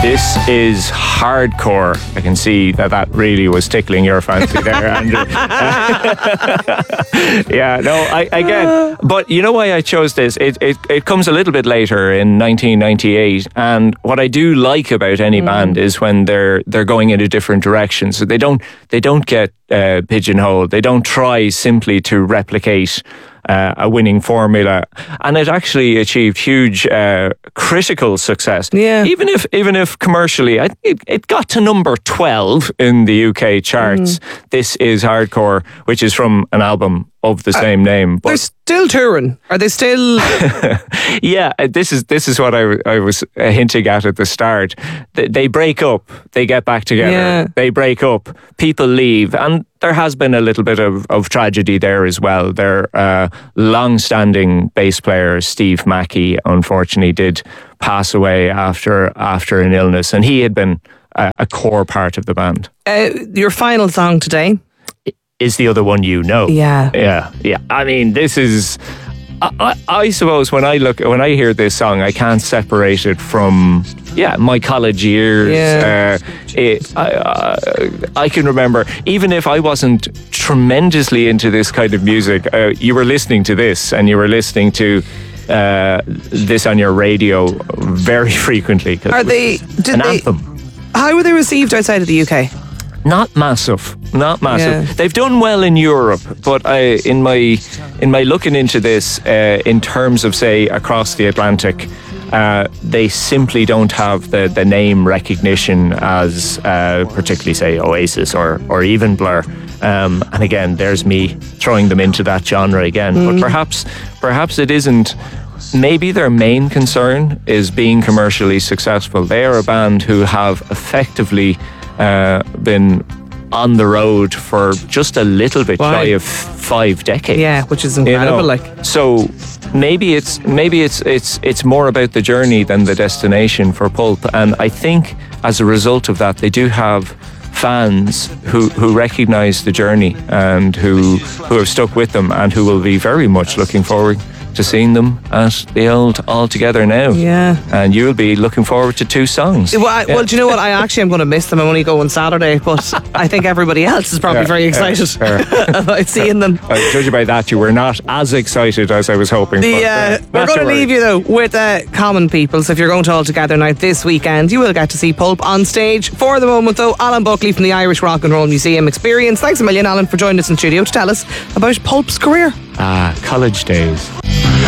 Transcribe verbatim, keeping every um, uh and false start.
This is hardcore. I can see that that really was tickling your fancy there, Andrew. Yeah, no, I, again, but you know why I chose this? It, it it comes a little bit later in nineteen ninety-eight, and what I do like about any mm. band is when they're they're going in a different direction. So they don't they don't get uh, pigeonholed. They don't try simply to replicate Uh, a winning formula, and it actually achieved huge uh, critical success. Yeah. Even if, even if commercially, I, it, it got to number twelve in the U K charts. Mm. This is Hardcore, which is from an album of the uh, same name. But they're still touring. Are they still? Yeah, this is this is what I, I was hinting at at the start. They, they break up, they get back together. Yeah. They break up, people leave, and there has been a little bit of, of tragedy there as well. Their uh, long-standing bass player, Steve Mackey, unfortunately did pass away after after an illness, and he had been a, a core part of the band. Uh, your final song today is The Other One You Know. Yeah. Yeah, yeah. I mean, this is... I, I, I suppose when I look, when I hear this song, I can't separate it from, yeah, my college years. Yeah. Uh, it, I, uh, I can remember, even if I wasn't tremendously into this kind of music, uh, you were listening to this, and you were listening to uh, this on your radio very frequently. Are they? Did an they? Anthem. How were they received outside of the U K? Not massive, not massive. Yeah. They've done well in Europe, but I, in my in my looking into this, uh, in terms of, say, across the Atlantic, uh, they simply don't have the, the name recognition as uh, particularly, say, Oasis or or even Blur. Um, and again, there's me throwing them into that genre again. Mm. But perhaps perhaps it isn't. Maybe their main concern is being commercially successful. They are a band who have effectively Uh, been on the road for just a little bit Why? shy of five decades. Yeah, which is incredible. You know? Like, so maybe it's maybe it's it's it's more about the journey than the destination for Pulp. And I think as a result of that, they do have fans who who recognise the journey and who who have stuck with them and who will be very much looking forward to seeing them at the old All Together Now. Yeah. And you'll be looking forward to two songs. Well, I, yeah. well do you know what? I actually am going to miss them. I'm only going Saturday, but I think everybody else is probably Yeah, very excited yeah, yeah. about seeing them. Uh, judging by that, you were not as excited as I was hoping. The, but, uh, uh, we're going to leave you though with uh, Common People. So if you're going to All Together Now this weekend, you will get to see Pulp on stage. For the moment though, Alan Buckley from the Irish Rock and Roll Museum Experience. Thanks a million, Alan, for joining us in studio to tell us about Pulp's career. Ah, college days.